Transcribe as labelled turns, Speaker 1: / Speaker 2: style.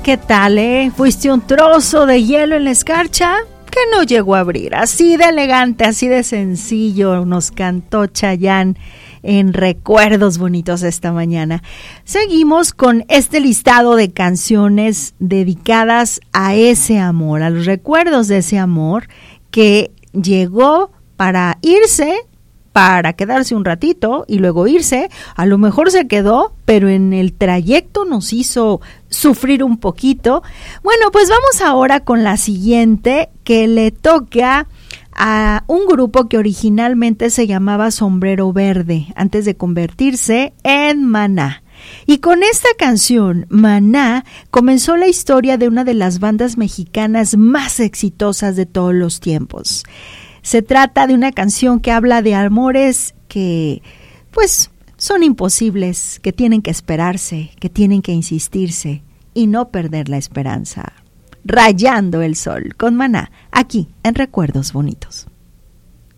Speaker 1: ¿Qué tal, ¿Fuiste un trozo de hielo en la escarcha que no llegó a abrir? Así de elegante, así de sencillo nos cantó Chayanne en Recuerdos Bonitos esta mañana. Seguimos con este listado de canciones dedicadas a ese amor, a los recuerdos de ese amor que llegó para irse, para quedarse un ratito y luego irse. A lo mejor se quedó, pero en el trayecto nos hizo sufrir un poquito. Bueno, pues vamos ahora con la siguiente, que le toca a un grupo que originalmente se llamaba Sombrero Verde, antes de convertirse en Maná. Y con esta canción, Maná, comenzó la historia de una de las bandas mexicanas más exitosas de todos los tiempos. Se trata de una canción que habla de amores que, pues, son imposibles, que tienen que esperarse, que tienen que insistirse y no perder la esperanza. Rayando el sol con Maná, aquí en Recuerdos Bonitos.